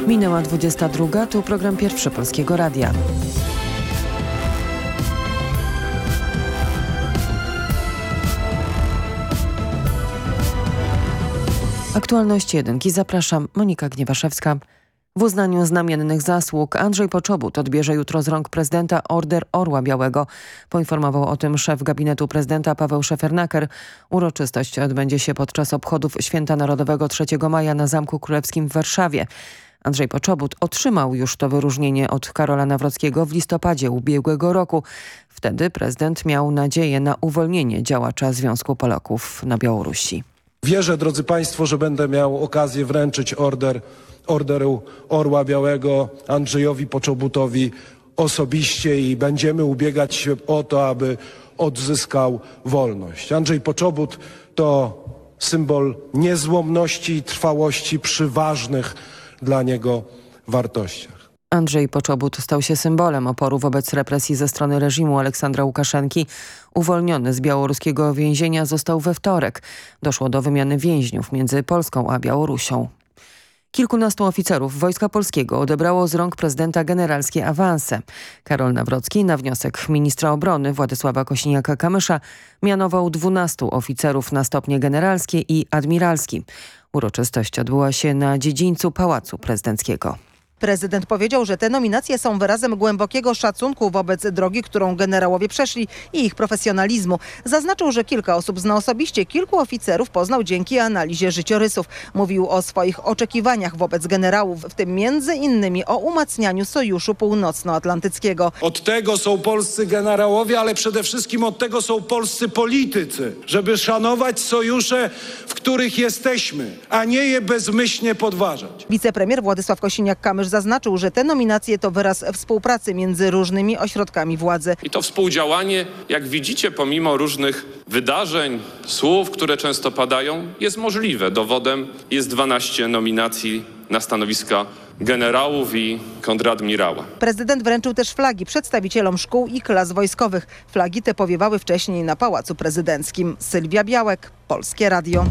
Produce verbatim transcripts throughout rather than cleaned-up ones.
Minęła dwudziesta druga, tu program Pierwszy Polskiego Radia. Aktualności jedynki. Zapraszam, Monika Gniewaszewska. W uznaniu znamiennych zasług Andrzej Poczobut odbierze jutro z rąk prezydenta Order Orła Białego. Poinformował o tym szef gabinetu prezydenta Paweł Szefernaker. Uroczystość odbędzie się podczas obchodów Święta Narodowego trzeciego maja na Zamku Królewskim w Warszawie. Andrzej Poczobut otrzymał już to wyróżnienie od Karola Nawrockiego w listopadzie ubiegłego roku. Wtedy prezydent miał nadzieję na uwolnienie działacza Związku Polaków na Białorusi. Wierzę, drodzy Państwo, że będę miał okazję wręczyć order, orderu Orła Białego Andrzejowi Poczobutowi osobiście i będziemy ubiegać się o to, aby odzyskał wolność. Andrzej Poczobut to symbol niezłomności i trwałości przy ważnych dla niego wartościach. Andrzej Poczobut stał się symbolem oporu wobec represji ze strony reżimu Aleksandra Łukaszenki. Uwolniony z białoruskiego więzienia został we wtorek. Doszło do wymiany więźniów między Polską a Białorusią. Kilkunastu oficerów Wojska Polskiego odebrało z rąk prezydenta generalskie awanse. Karol Nawrocki na wniosek ministra obrony Władysława Kosiniaka-Kamysza mianował dwunastu oficerów na stopnie generalskie i admiralski. Uroczystość odbyła się na dziedzińcu Pałacu Prezydenckiego. Prezydent powiedział, że te nominacje są wyrazem głębokiego szacunku wobec drogi, którą generałowie przeszli i ich profesjonalizmu. Zaznaczył, że kilka osób zna osobiście, kilku oficerów poznał dzięki analizie życiorysów. Mówił o swoich oczekiwaniach wobec generałów, w tym między innymi o umacnianiu Sojuszu Północnoatlantyckiego. Od tego są polscy generałowie, ale przede wszystkim od tego są polscy politycy, żeby szanować sojusze, w których jesteśmy, a nie je bezmyślnie podważać. Wicepremier Władysław Kosiniak-Kamysz zaznaczył, że te nominacje to wyraz współpracy między różnymi ośrodkami władzy. I to współdziałanie, jak widzicie, pomimo różnych wydarzeń, słów, które często padają, jest możliwe. Dowodem jest dwanaście nominacji na stanowiska generałów i kontradmirała. Prezydent wręczył też flagi przedstawicielom szkół i klas wojskowych. Flagi te powiewały wcześniej na Pałacu Prezydenckim. Sylwia Białek, Polskie Radio.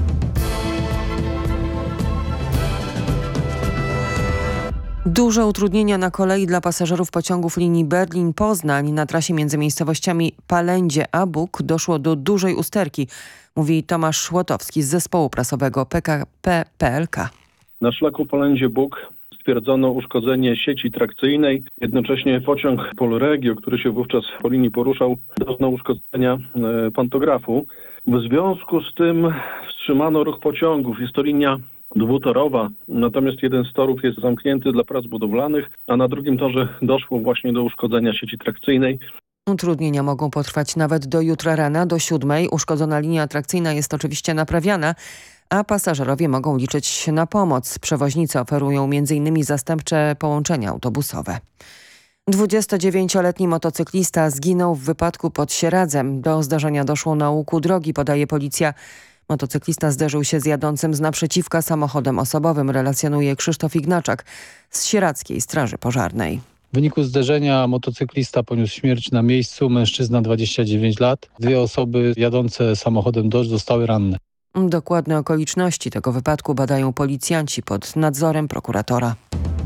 Duże utrudnienia na kolei dla pasażerów pociągów linii Berlin-Poznań na trasie między miejscowościami Palędzie a Bóg doszło do dużej usterki, mówi Tomasz Łotowski z zespołu prasowego P K P P L K. Na szlaku Palędzie-Bóg stwierdzono uszkodzenie sieci trakcyjnej. Jednocześnie pociąg Polregio, który się wówczas po linii poruszał, doznał uszkodzenia pantografu. W związku z tym wstrzymano ruch pociągów. Jest to linia dwutorowa, natomiast jeden z torów jest zamknięty dla prac budowlanych, a na drugim torze doszło właśnie do uszkodzenia sieci trakcyjnej. Utrudnienia mogą potrwać nawet do jutra rana, do siódmej. Uszkodzona linia atrakcyjna jest oczywiście naprawiana, a pasażerowie mogą liczyć na pomoc. Przewoźnicy oferują między innymi zastępcze połączenia autobusowe. dwudziestodziewięcioletni motocyklista zginął w wypadku pod Sieradzem. Do zdarzenia doszło na łuku drogi, podaje policja. Motocyklista zderzył się z jadącym z naprzeciwka samochodem osobowym, relacjonuje Krzysztof Ignaczak z Sieradzkiej Straży Pożarnej. W wyniku zderzenia motocyklista poniósł śmierć na miejscu, mężczyzna dwadzieścia dziewięć lat. Dwie osoby jadące samochodem Dodge zostały ranne. Dokładne okoliczności tego wypadku badają policjanci pod nadzorem prokuratora.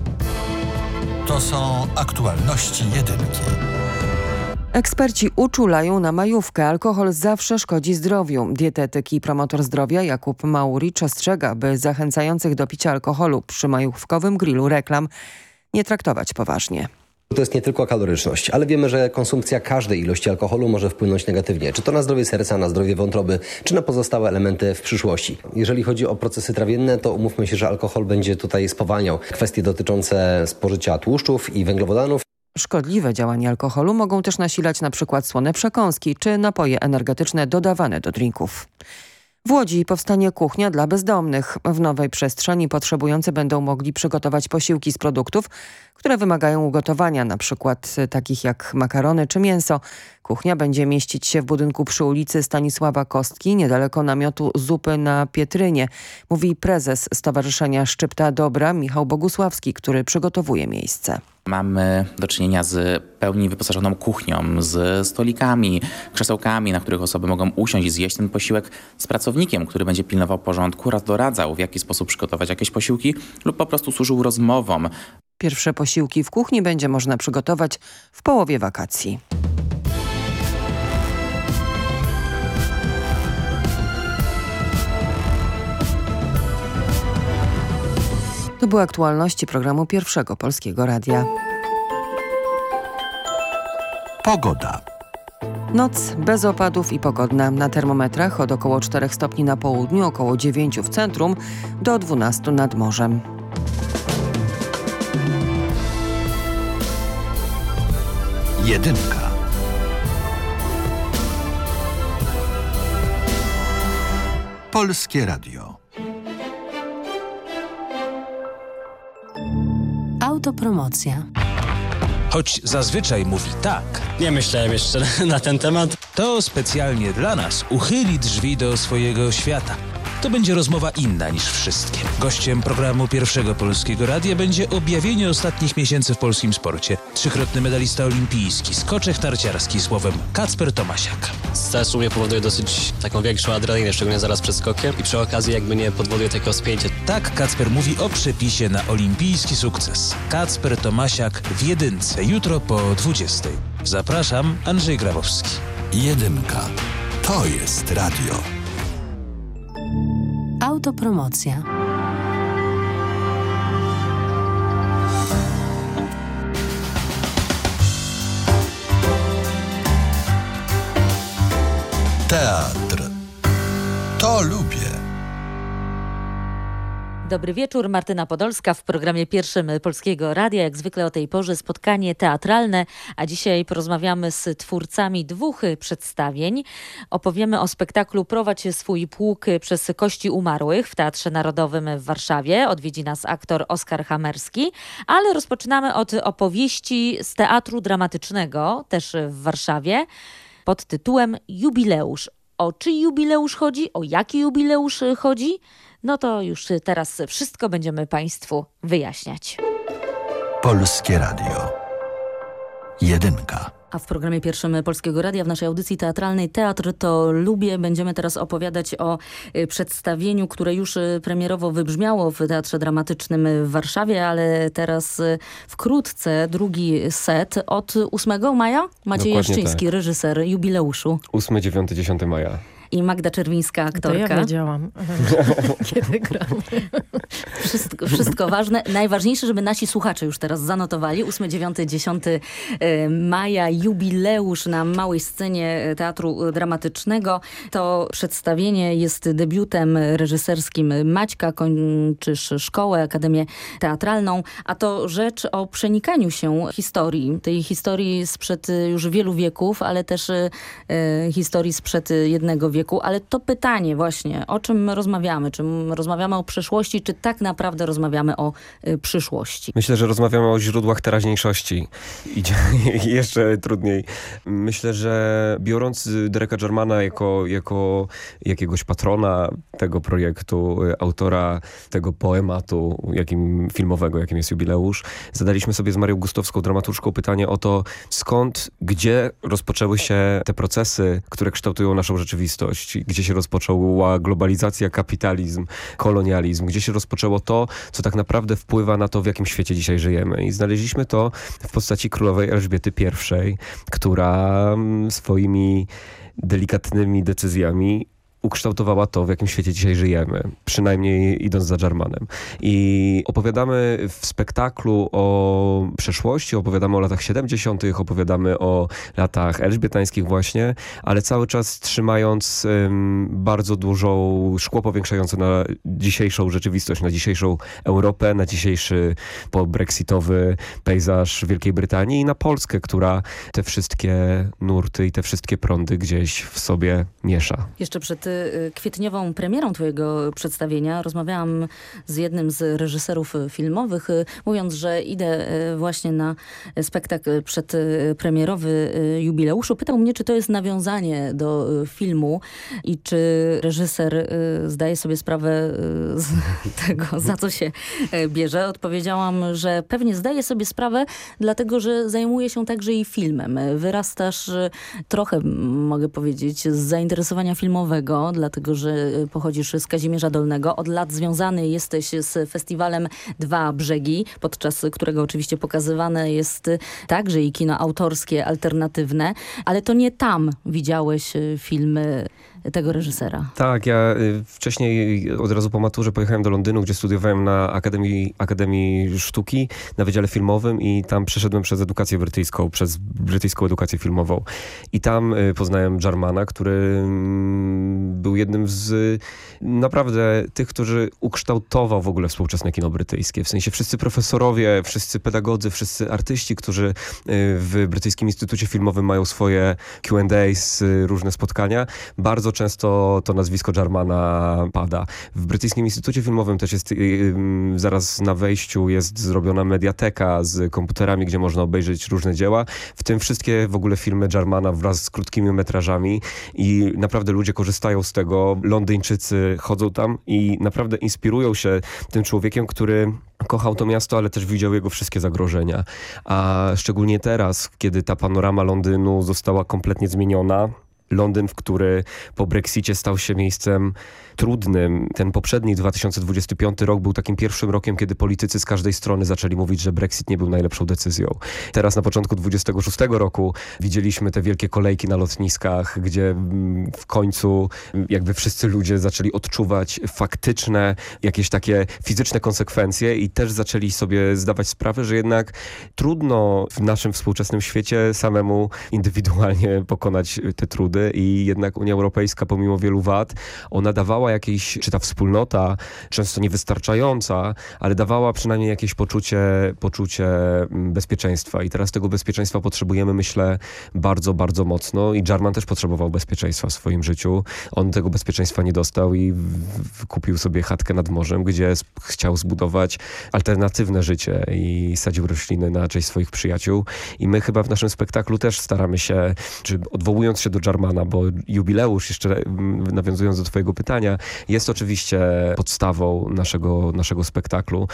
To są aktualności jedynki. Eksperci uczulają na majówkę. Alkohol zawsze szkodzi zdrowiu. Dietetyk i promotor zdrowia Jakub Mauricz ostrzega, by zachęcających do picia alkoholu przy majówkowym grillu reklam nie traktować poważnie. To jest nie tylko kaloryczność, ale wiemy, że konsumpcja każdej ilości alkoholu może wpłynąć negatywnie. Czy to na zdrowie serca, na zdrowie wątroby, czy na pozostałe elementy w przyszłości. Jeżeli chodzi o procesy trawienne, to umówmy się, że alkohol będzie tutaj spowalniał kwestie dotyczące spożycia tłuszczów i węglowodanów. Szkodliwe działania alkoholu mogą też nasilać na przykład słone przekąski czy napoje energetyczne dodawane do drinków. W Łodzi powstanie kuchnia dla bezdomnych. W nowej przestrzeni potrzebujący będą mogli przygotować posiłki z produktów, które wymagają ugotowania, na przykład takich jak makarony czy mięso. Kuchnia będzie mieścić się w budynku przy ulicy Stanisława Kostki, niedaleko namiotu Zupy na Pietrynie, mówi prezes Stowarzyszenia Szczypta Dobra Michał Bogusławski, który przygotowuje miejsce. Mamy do czynienia z pełni wyposażoną kuchnią, z stolikami, krzesełkami, na których osoby mogą usiąść i zjeść ten posiłek, z pracownikami pracownikiem, który będzie pilnował porządku oraz doradzał, w jaki sposób przygotować jakieś posiłki lub po prostu służył rozmowom. Pierwsze posiłki w kuchni będzie można przygotować w połowie wakacji. To były aktualności programu Pierwszego Polskiego Radia. Pogoda. Noc bez opadów i pogodna. Na termometrach od około czterech stopni na południu, około dziewięciu w centrum, do dwunastu nad morzem. Jedynka. Polskie Radio. Autopromocja. Choć zazwyczaj mówi tak, nie myślałem jeszcze na ten temat, to specjalnie dla nas uchyli drzwi do swojego świata. To będzie rozmowa inna niż wszystkie. Gościem programu Pierwszego Polskiego Radia będzie objawienie ostatnich miesięcy w polskim sporcie. Trzykrotny medalista olimpijski, skoczek narciarski, słowem Kacper Tomasiak. Stres u mnie powoduje dosyć taką większą adrenalinę, szczególnie zaraz przed skokiem i przy okazji jakby nie podwoduje takiego spięcia. Tak Kacper mówi o przepisie na olimpijski sukces. Kacper Tomasiak w jedynce, jutro po dwudziestej. Zapraszam, Andrzej Grabowski. Jedynka. To jest radio. Autopromocja. Teatr. To lubię. Dobry wieczór, Martyna Podolska w programie Pierwszym Polskiego Radia. Jak zwykle o tej porze spotkanie teatralne, a dzisiaj porozmawiamy z twórcami dwóch przedstawień. Opowiemy o spektaklu Prowadź swój pług przez kości umarłych w Teatrze Narodowym w Warszawie. Odwiedzi nas aktor Oskar Hamerski, ale rozpoczynamy od opowieści z Teatru Dramatycznego, też w Warszawie, pod tytułem Jubileusz. O czyj jubileusz chodzi? O jaki jubileusz chodzi? No to już teraz wszystko będziemy Państwu wyjaśniać. Polskie Radio. Jedynka. A w programie Pierwszym Polskiego Radia, w naszej audycji teatralnej Teatr to lubię, będziemy teraz opowiadać o przedstawieniu, które już premierowo wybrzmiało w Teatrze Dramatycznym w Warszawie, ale teraz wkrótce drugi set od ósmego maja. Maciej Jaszczyński, tak. Reżyser Jubileuszu. ósmy, dziewiąty, dziesiąty maja. I Magda Czerwińska, aktorka. To ja wiedziałam, kiedy gram. Wszystko, wszystko ważne. Najważniejsze, żeby nasi słuchacze już teraz zanotowali. ósmy, dziewiąty, dziesiąty maja, jubileusz na małej scenie Teatru Dramatycznego. To przedstawienie jest debiutem reżyserskim Maćka. Kończysz szkołę, Akademię Teatralną. A to rzecz o przenikaniu się historii. Tej historii sprzed już wielu wieków, ale też e, historii sprzed jednego wieku. Wieku, ale to pytanie właśnie, o czym rozmawiamy? Czy rozmawiamy o przeszłości, czy tak naprawdę rozmawiamy o y, przyszłości? Myślę, że rozmawiamy o źródłach teraźniejszości. Idzie jeszcze trudniej. Myślę, że biorąc Dereka Jarmana jako, jako jakiegoś patrona tego projektu, autora tego poematu jakim, filmowego, jakim jest Jubileusz, zadaliśmy sobie z Marią Gustowską, dramaturżką, pytanie o to, skąd, gdzie rozpoczęły się te procesy, które kształtują naszą rzeczywistość. Gdzie się rozpoczęła globalizacja, kapitalizm, kolonializm, gdzie się rozpoczęło to, co tak naprawdę wpływa na to, w jakim świecie dzisiaj żyjemy. I znaleźliśmy to w postaci królowej Elżbiety I, która swoimi delikatnymi decyzjami ukształtowała to, w jakim świecie dzisiaj żyjemy. Przynajmniej idąc za Jarmanem. I opowiadamy w spektaklu o przeszłości, opowiadamy o latach siedemdziesiątych, opowiadamy o latach elżbietańskich właśnie, ale cały czas trzymając um, bardzo dużą szkło powiększające na dzisiejszą rzeczywistość, na dzisiejszą Europę, na dzisiejszy pobrexitowy pejzaż Wielkiej Brytanii i na Polskę, która te wszystkie nurty i te wszystkie prądy gdzieś w sobie miesza. Jeszcze przed kwietniową premierą twojego przedstawienia rozmawiałam z jednym z reżyserów filmowych, mówiąc, że idę właśnie na spektakl przedpremierowy Jubileuszu. Pytał mnie, czy to jest nawiązanie do filmu i czy reżyser zdaje sobie sprawę z tego, za co się bierze. Odpowiedziałam, że pewnie zdaje sobie sprawę, dlatego, że zajmuje się także i filmem. Wyrastasz trochę, mogę powiedzieć, z zainteresowania filmowego. Dolnego, dlatego że pochodzisz z Kazimierza Dolnego. Od lat związany jesteś z festiwalem Dwa Brzegi, podczas którego oczywiście pokazywane jest także i kino autorskie, alternatywne, ale to nie tam widziałeś filmy tego reżysera. Tak, ja y, wcześniej od razu po maturze pojechałem do Londynu, gdzie studiowałem na Akademii, Akademii Sztuki, na Wydziale Filmowym i tam przeszedłem przez edukację brytyjską, przez brytyjską edukację filmową. I tam y, poznałem Jarmana, który y, był jednym z y, naprawdę tych, którzy ukształtował w ogóle współczesne kino brytyjskie. W sensie wszyscy profesorowie, wszyscy pedagodzy, wszyscy artyści, którzy y, w Brytyjskim Instytucie Filmowym mają swoje Q and A's, y, różne spotkania, bardzo często to nazwisko Jarmana pada. W Brytyjskim Instytucie Filmowym też jest, yy, zaraz na wejściu jest zrobiona mediateka z komputerami, gdzie można obejrzeć różne dzieła, w tym wszystkie w ogóle filmy Jarmana wraz z krótkimi metrażami i naprawdę ludzie korzystają z tego. Londyńczycy chodzą tam i naprawdę inspirują się tym człowiekiem, który kochał to miasto, ale też widział jego wszystkie zagrożenia. A szczególnie teraz, kiedy ta panorama Londynu została kompletnie zmieniona, Londyn, w który po Brexicie stał się miejscem trudnym. Ten poprzedni dwa tysiące dwudziesty piąty rok był takim pierwszym rokiem, kiedy politycy z każdej strony zaczęli mówić, że Brexit nie był najlepszą decyzją. Teraz na początku dwudziestego szóstego roku widzieliśmy te wielkie kolejki na lotniskach, gdzie w końcu jakby wszyscy ludzie zaczęli odczuwać faktyczne, jakieś takie fizyczne konsekwencje i też zaczęli sobie zdawać sprawę, że jednak trudno w naszym współczesnym świecie samemu indywidualnie pokonać te trudy i jednak Unia Europejska pomimo wielu wad, ona dawała jakieś, czy ta wspólnota, często niewystarczająca, ale dawała przynajmniej jakieś poczucie, poczucie bezpieczeństwa i teraz tego bezpieczeństwa potrzebujemy, myślę, bardzo, bardzo mocno i Jarman też potrzebował bezpieczeństwa w swoim życiu. On tego bezpieczeństwa nie dostał i w, w, kupił sobie chatkę nad morzem, gdzie chciał zbudować alternatywne życie i sadził rośliny na cześć swoich przyjaciół i my chyba w naszym spektaklu też staramy się, czy odwołując się do Jarmana, bo jubileusz, jeszcze nawiązując do twojego pytania, jest oczywiście podstawą naszego, naszego spektaklu,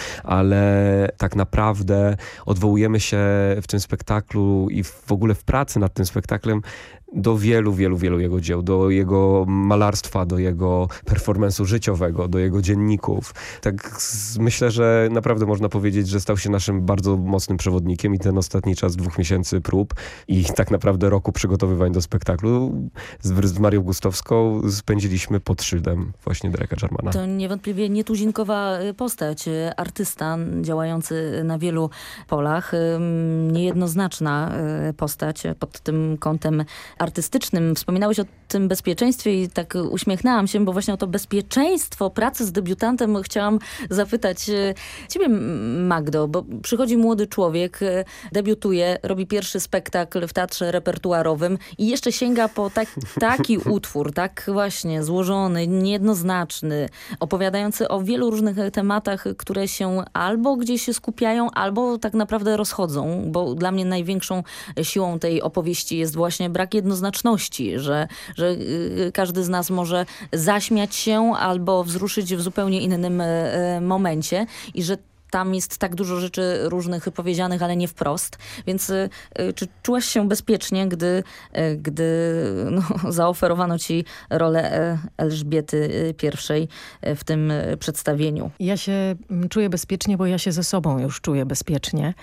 ale tak naprawdę odwołujemy się w tym spektaklu i w ogóle w pracy nad tym spektaklem do wielu, wielu, wielu jego dzieł, do jego malarstwa, do jego performance'u życiowego, do jego dzienników. Tak myślę, że naprawdę można powiedzieć, że stał się naszym bardzo mocnym przewodnikiem i ten ostatni czas dwóch miesięcy prób i tak naprawdę roku przygotowywań do spektaklu z, z Marią Gustowską spędziliśmy pod szyldem właśnie Dereka Jarmana. To niewątpliwie nietuzinkowa postać, artysta działający na wielu polach, niejednoznaczna postać pod tym kątem artystycznym. Wspominałeś o tym bezpieczeństwie i tak uśmiechnęłam się, bo właśnie o to bezpieczeństwo pracy z debiutantem chciałam zapytać ciebie, Magdo, bo przychodzi młody człowiek, debiutuje, robi pierwszy spektakl w teatrze repertuarowym i jeszcze sięga po tak, taki utwór, tak właśnie złożony, niejednoznaczny, opowiadający o wielu różnych tematach, które się albo gdzieś się skupiają, albo tak naprawdę rozchodzą, bo dla mnie największą siłą tej opowieści jest właśnie brak jednoznaczności, że, że każdy z nas może zaśmiać się albo wzruszyć w zupełnie innym momencie i że tam jest tak dużo rzeczy różnych powiedzianych, ale nie wprost. Więc y, czy czułaś się bezpiecznie, gdy, y, gdy no, zaoferowano ci rolę Elżbiety I w tym przedstawieniu? Ja się czuję bezpiecznie, bo ja się ze sobą już czuję bezpiecznie.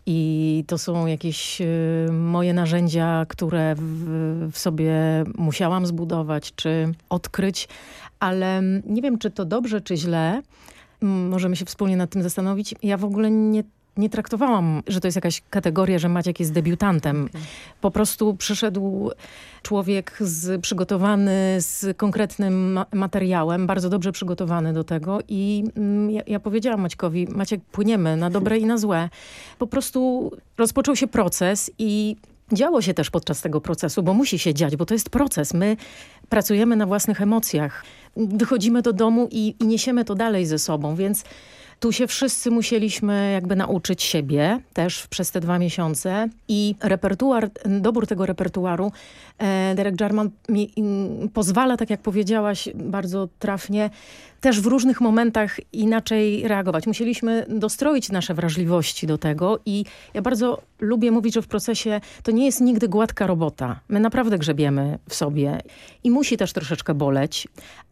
I to są jakieś y, moje narzędzia, które w, w sobie musiałam zbudować, czy odkryć. Ale nie wiem, czy to dobrze, czy źle. Możemy się wspólnie nad tym zastanowić. Ja w ogóle nie, nie traktowałam, że to jest jakaś kategoria, że Maciek jest debiutantem. Okay. Po prostu przyszedł człowiek z, przygotowany z konkretnym ma materiałem, bardzo dobrze przygotowany do tego i mm, ja, ja powiedziałam Maćkowi, Maciek, płyniemy na dobre i na złe. Po prostu rozpoczął się proces i działo się też podczas tego procesu, bo musi się dziać, bo to jest proces. My pracujemy na własnych emocjach. Wychodzimy do domu i, i niesiemy to dalej ze sobą, więc Tu się wszyscy musieliśmy jakby nauczyć siebie też przez te dwa miesiące i repertuar, dobór tego repertuaru e, Derek Jarman mi m, pozwala, tak jak powiedziałaś bardzo trafnie, też w różnych momentach inaczej reagować. Musieliśmy dostroić nasze wrażliwości do tego i ja bardzo lubię mówić, że w procesie to nie jest nigdy gładka robota. My naprawdę grzebiemy w sobie i musi też troszeczkę boleć,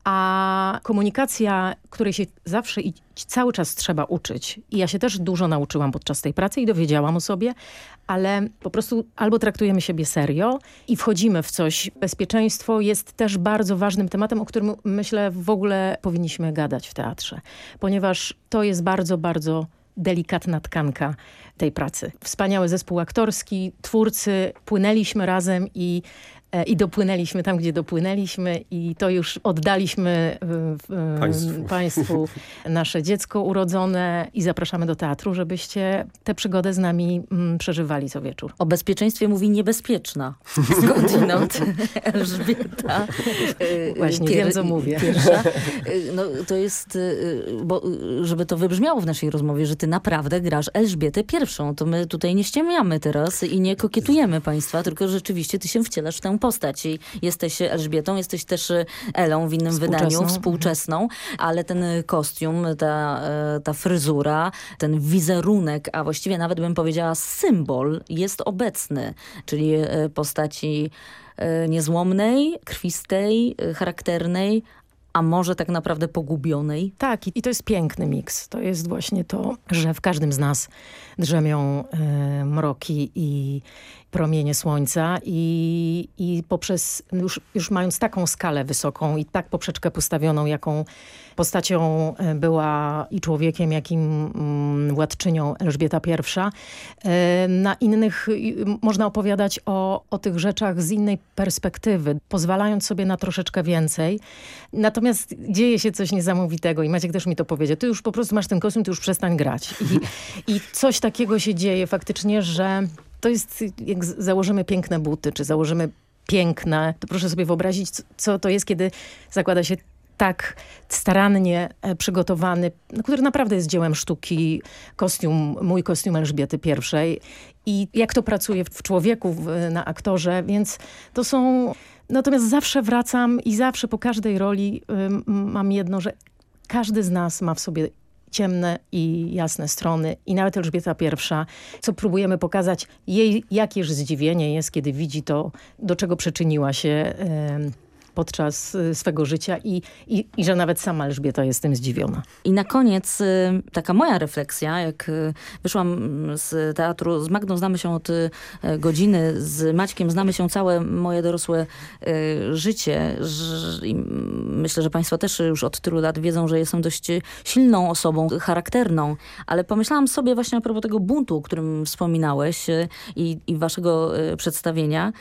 a komunikacja, której się zawsze i cały czas trzeba uczyć i ja się też dużo nauczyłam podczas tej pracy i dowiedziałam o sobie, ale po prostu albo traktujemy siebie serio i wchodzimy w coś. Bezpieczeństwo jest też bardzo ważnym tematem, o którym myślę w ogóle powinniśmy gadać w teatrze, ponieważ to jest bardzo, bardzo delikatna tkanka tej pracy. Wspaniały zespół aktorski, twórcy, płynęliśmy razem i I dopłynęliśmy tam, gdzie dopłynęliśmy i to już oddaliśmy y, Państwu. Państwu nasze dziecko urodzone i zapraszamy do teatru, żebyście tę przygodę z nami mm, przeżywali co wieczór. O bezpieczeństwie mówi niebezpieczna. Skądinąd Elżbieta. Właśnie, pier, wiem co mówię. Pierwsza. No, to jest, bo żeby to wybrzmiało w naszej rozmowie, że ty naprawdę grasz Elżbietę pierwszą. To my tutaj nie ściemniamy teraz i nie kokietujemy państwa, tylko rzeczywiście ty się wcielasz w tę postać. I jesteś Elżbietą, jesteś też Elą w innym wydaniu, współczesną, ale ten kostium, ta, ta fryzura, ten wizerunek, a właściwie nawet bym powiedziała symbol jest obecny, czyli postaci niezłomnej, krwistej, charakternej, a może tak naprawdę pogubionej. Tak, i to jest piękny miks. To jest właśnie to, że w każdym z nas drzemią y, mroki i promienie słońca i, i poprzez, już, już mając taką skalę wysoką i tak poprzeczkę postawioną, jaką postacią była i człowiekiem, jakim mm, władczynią Elżbieta pierwsza, y, na innych y, można opowiadać o, o tych rzeczach z innej perspektywy, pozwalając sobie na troszeczkę więcej. Natomiast dzieje się coś niesamowitego i Maciek też mi to powiedział. Ty już po prostu masz ten kostium, ty już przestań grać. I, i coś takiego się dzieje faktycznie, że to jest, jak założymy piękne buty, czy założymy piękne, to proszę sobie wyobrazić, co to jest, kiedy zakłada się tak starannie przygotowany, który naprawdę jest dziełem sztuki, kostium, mój kostium Elżbiety pierwszej. I jak to pracuje w człowieku, w, na aktorze, więc to są... Natomiast zawsze wracam i zawsze po każdej roli y, mam jedno, że każdy z nas ma w sobie ciemne i jasne strony i nawet Elżbieta pierwsza, co próbujemy pokazać jej, jakież zdziwienie jest, kiedy widzi to, do czego przyczyniła się y, podczas swego życia i, i, i że nawet sama Elżbieta jest tym zdziwiona. I na koniec y, taka moja refleksja, jak y, wyszłam z teatru, z Magdą znamy się od y, godziny, z Maćkiem znamy się całe moje dorosłe y, życie. Ż, i myślę, że państwo też już od tylu lat wiedzą, że jestem dość silną osobą, charakterną, ale pomyślałam sobie właśnie a propos tego buntu, o którym wspominałeś y, i, i waszego y, przedstawienia,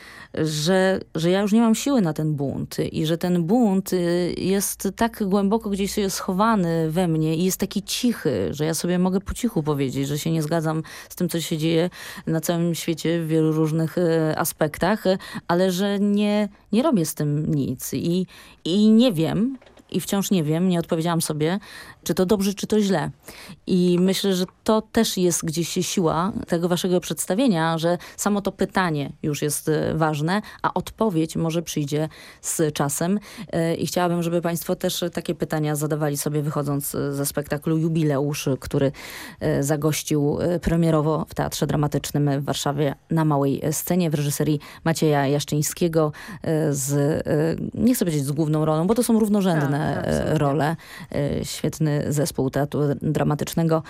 że, że ja już nie mam siły na ten bunt. I że ten bunt jest tak głęboko gdzieś schowany we mnie i jest taki cichy, że ja sobie mogę po cichu powiedzieć, że się nie zgadzam z tym, co się dzieje na całym świecie w wielu różnych aspektach, ale że nie, nie robię z tym nic. I, i nie wiem, i wciąż nie wiem, nie odpowiedziałam sobie, czy to dobrze, czy to źle. I myślę, że to też jest gdzieś siła tego waszego przedstawienia, że samo to pytanie już jest ważne, a odpowiedź może przyjdzie z czasem. I chciałabym, żeby państwo też takie pytania zadawali sobie wychodząc ze spektaklu Jubileusz, który zagościł premierowo w Teatrze Dramatycznym w Warszawie na małej scenie w reżyserii Macieja Jaszczyńskiego z, nie chcę powiedzieć z główną rolą, bo to są równorzędne tak, role. Świetny zespół Teatru Dramatycznego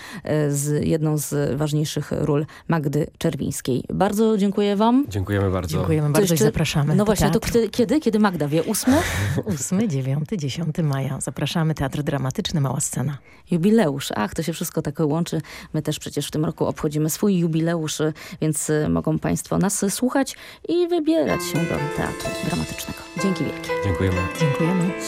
z jedną z ważniejszych ról Magdy Czerwińskiej. Bardzo dziękuję wam. Dziękujemy bardzo. Dziękujemy bardzo jeszcze, i zapraszamy. No właśnie, to kiedy, kiedy? Kiedy Magda wie? Ósmy? Ósmy, dziewiąty, dziesiąty maja. Zapraszamy. Teatr Dramatyczny, Mała Scena. Jubileusz. Ach, to się wszystko tak łączy. My też przecież w tym roku obchodzimy swój jubileusz, więc mogą państwo nas słuchać i wybierać się do Teatru Dramatycznego. Dzięki wielkie. Dziękujemy. Dziękujemy.